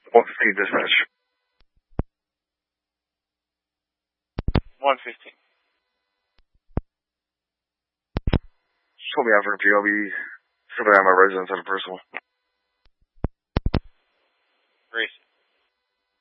115 dispatch. 115. Just put me out for a PLB. Somebody at my residence at a personal.